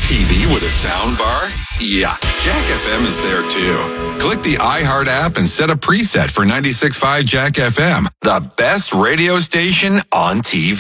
TV with a sound bar? Yeah, Jack FM is there too. Click the iHeart app and set a preset for 96.5 Jack FM, the best radio station on TV.